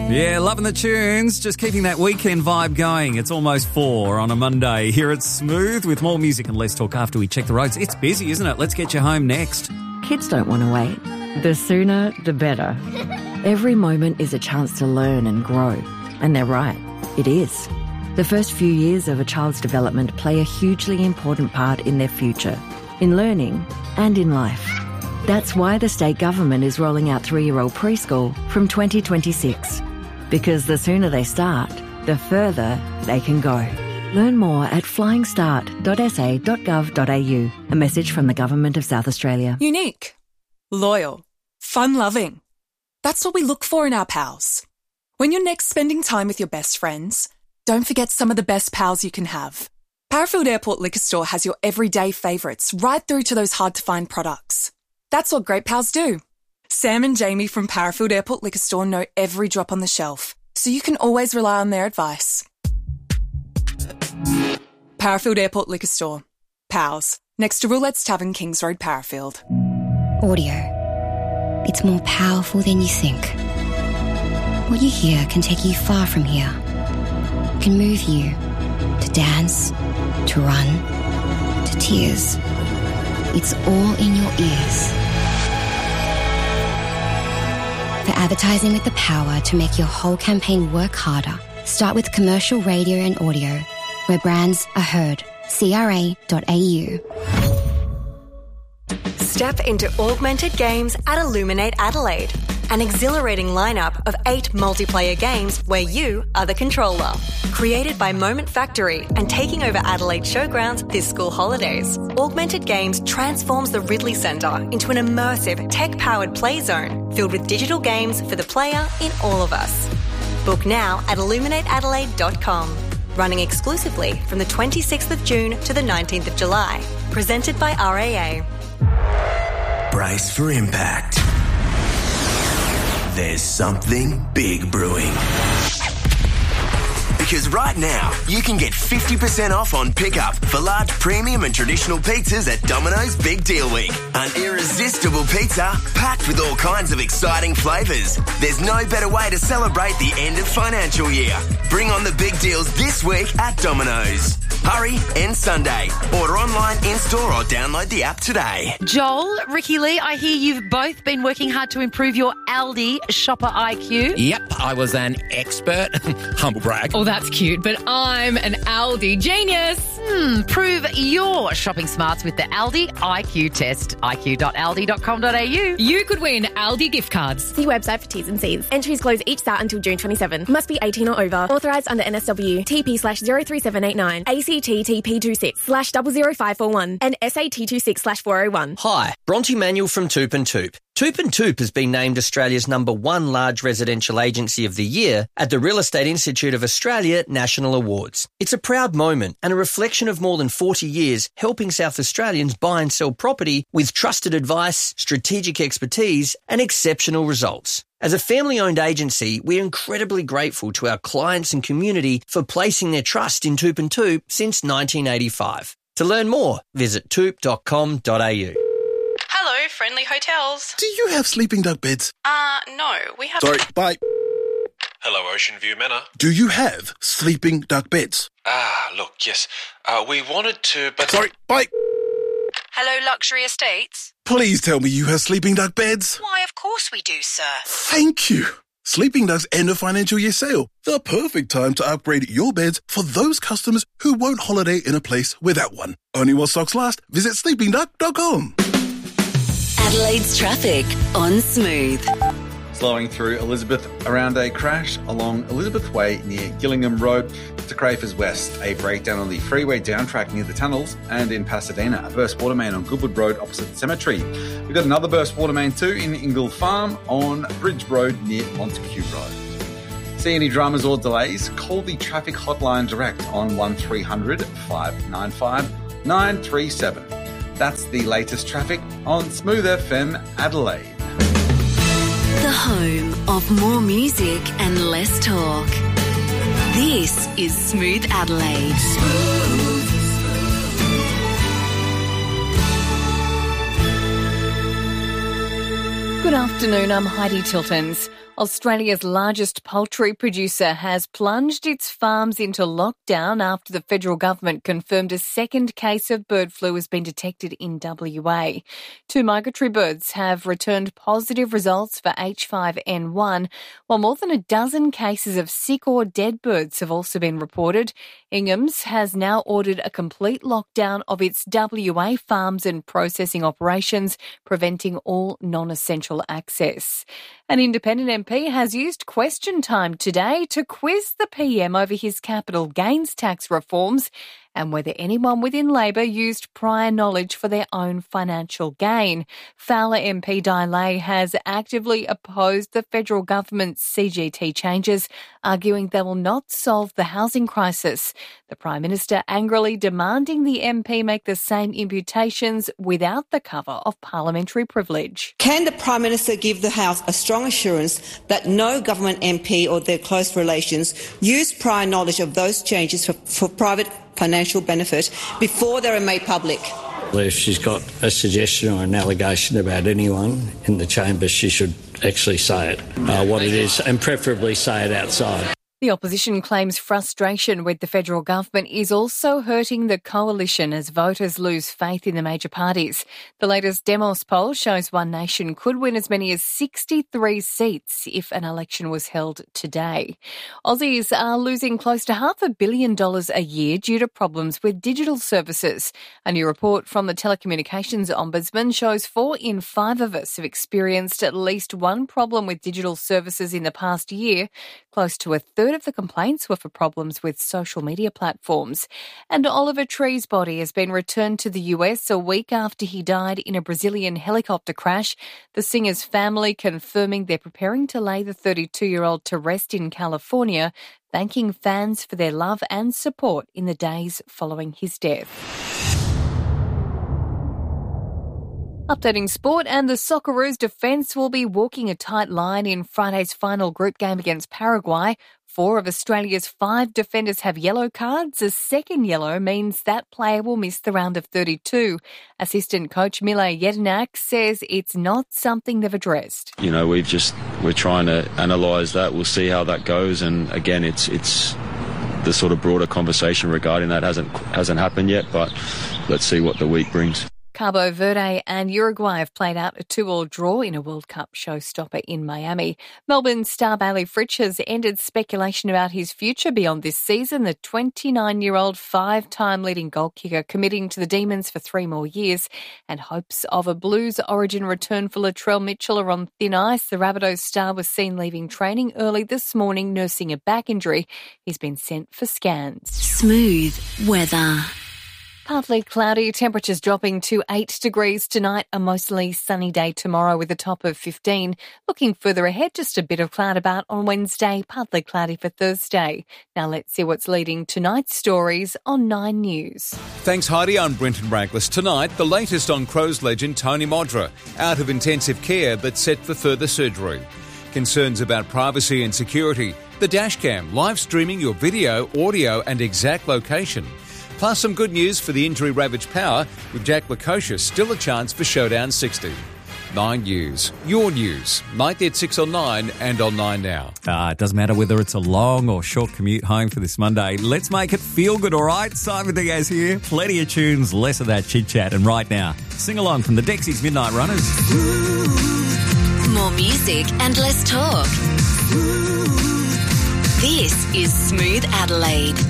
Yeah, loving the tunes. Just keeping that weekend vibe going. It's almost 4 on a Monday. Here it's Smooth with more music and less talk after we check the roads. It's busy, isn't it? Let's get you home next. Kids don't want to wait. The sooner, the better. Every moment is a chance to learn and grow. And they're right. It is. The first few years of a child's development play a hugely important part in their future, in learning and in life. That's why the state government is rolling out 3-year-old preschool from 2026. Because the sooner they start, the further they can go. Learn more at flyingstart.sa.gov.au. A message from the Government of South Australia. Unique, loyal, fun-loving. That's what we look for in our pals. When you're next spending time with your best friends, don't forget some of the best pals you can have. Parafield Airport Liquor Store has your everyday favourites right through to those hard-to-find products. That's what great pals do. Sam and Jamie from Parafield Airport Liquor Store know every drop on the shelf, so you can always rely on their advice. Parafield Airport Liquor Store. Pals. Next to Roulette's Tavern, Kings Road, Parafield. Audio. It's more powerful than you think. What you hear can take you far from here. Can move you to dance, to run, to tears. It's all in your ears. For advertising with the power to make your whole campaign work harder, start with commercial radio and audio, where brands are heard. CRA.au. Step into augmented games at Illuminate Adelaide, an exhilarating lineup of 8 multiplayer games where you are the controller. Created by Moment Factory and taking over Adelaide Showgrounds this school holidays, Augmented Games transforms the Ridley Centre into an immersive, tech-powered play zone filled with digital games for the player in all of us. Book now at illuminateadelaide.com. Running exclusively from the 26th of June to the 19th of July. Presented by RAA. Brace for impact. There's something big brewing. Because right now, you can get 50% off on pickup for large premium and traditional pizzas at Domino's Big Deal Week. An irresistible pizza packed with all kinds of exciting flavours. There's no better way to celebrate the end of financial year. Bring on the big deals this week at Domino's. Hurry, end Sunday. Order online, in-store or download the app today. Joel, Ricky Lee, I hear you've both been working hard to improve your Aldi shopper IQ. Yep, I was an expert. Humble brag. Oh, that's cute, but I'm an Aldi genius. Prove your shopping smarts with the Aldi IQ test. iq.aldi.com.au. You could win Aldi gift cards. See website for T's and C's. Entries close each start until June 27. Must be 18 or over. Authorised under NSW. TP/03789. ACT/TP26/00541 and SAT26/401. Hi, Bronte Manuel from Toop and Toop. Toop and Toop has been named Australia's #1 large residential agency of the year at the Real Estate Institute of Australia National Awards. It's a proud moment and a reflection of more than 40 years helping South Australians buy and sell property with trusted advice, strategic expertise and exceptional results. As a family-owned agency, we're incredibly grateful to our clients and community for placing their trust in Toop and Toop since 1985. To learn more, visit toop.com.au. Hello, Friendly Hotels. Do you have sleeping duck beds? No, we have... Sorry, bye. Hello, Ocean View Manor. Do you have sleeping duck beds? Look, yes. We wanted to, but... Sorry, bye. Hello, Luxury Estates. Please tell me you have sleeping duck beds. Why, of course we do, sir. Thank you. Sleeping Duck's end of financial year sale. The perfect time to upgrade your beds for those customers who won't holiday in a place without one. Only while stocks last. Visit sleepingduck.com. Adelaide's traffic on Smooth. Slowing through Elizabeth around a crash along Elizabeth Way near Gillingham Road to Crafers West. A breakdown on the freeway downtrack near the tunnels, and in Pasadena, a burst water main on Goodwood Road opposite the cemetery. We've got another burst water main too in Ingle Farm on Bridge Road near Montague Road. See any dramas or delays? Call the traffic hotline direct on 1300 595 937. That's the latest traffic on Smooth FM Adelaide. The home of more music and less talk. This is Smooth Adelaide. Good afternoon, I'm Heidi Tiltons. Australia's largest poultry producer has plunged its farms into lockdown after the federal government confirmed a second case of bird flu has been detected in WA. 2 migratory birds have returned positive results for H5N1, while more than a dozen cases of sick or dead birds have also been reported. Ingham's has now ordered a complete lockdown of its WA farms and processing operations, preventing all non-essential access. An independent MP has used question time today to quiz the PM over his capital gains tax reforms and whether anyone within Labor used prior knowledge for their own financial gain. Fowler MP Dilay has actively opposed the federal government's CGT changes, arguing they will not solve the housing crisis. The Prime Minister angrily demanding the MP make the same imputations without the cover of parliamentary privilege. Can the Prime Minister give the House a strong assurance that no government MP or their close relations used prior knowledge of those changes for private financial benefit before they were made public? If she's got a suggestion or an allegation about anyone in the chamber, she should actually say it, what it is, and preferably say it outside. The opposition claims frustration with the federal government is also hurting the coalition as voters lose faith in the major parties. The latest Demos poll shows One Nation could win as many as 63 seats if an election was held today. Aussies are losing close to $500 million a year due to problems with digital services. A new report from the Telecommunications Ombudsman shows 4 in 5 of us have experienced at least one problem with digital services in the past year. Close to a third of the complaints were for problems with social media platforms. And Oliver Tree's body has been returned to the US a week after he died in a Brazilian helicopter crash. The singer's family confirming they're preparing to lay the 32-year-old to rest in California, thanking fans for their love and support in the days following his death. Updating sport, and the Socceroos defence will be walking a tight line in Friday's final group game against Paraguay. 4 of Australia's 5 defenders have yellow cards. A second yellow means that player will miss the round of 32. Assistant coach Mile Jedinak says it's not something they've addressed. You know, we're trying to analyse that. We'll see how that goes. And again, it's the sort of broader conversation regarding that hasn't happened yet, but let's see what the week brings. Cabo Verde and Uruguay have played out a 2-2 draw in a World Cup showstopper in Miami. Melbourne star Bailey Fritsch has ended speculation about his future beyond this season. The 29-year-old 5-time leading goal kicker committing to the Demons for 3 more years, and hopes of a Blues origin return for Latrell Mitchell are on thin ice. The Rabbitohs star was seen leaving training early this morning nursing a back injury. He's been sent for scans. Smooth weather. Partly cloudy, temperatures dropping to 8 degrees tonight, a mostly sunny day tomorrow with a top of 15. Looking further ahead, just a bit of cloud about on Wednesday, partly cloudy for Thursday. Now let's see what's leading tonight's stories on 9 News. Thanks, Heidi. I'm Brenton Braglis. Tonight, the latest on Crows legend Tony Modra, out of intensive care but set for further surgery. Concerns about privacy and security. The Dashcam, live streaming your video, audio and exact location. Plus some good news for the injury-ravaged Power, with Jack Lukosius still a chance for Showdown 60. 9 News, your news, nightly at 6 on 9 and on 9 Now. It doesn't matter whether it's a long or short commute home for this Monday. Let's make it feel good, all right? Simon Diaz here. Plenty of tunes, less of that chit-chat. And right now, sing along from the Dexies Midnight Runners. More music and less talk. This is Smooth Adelaide.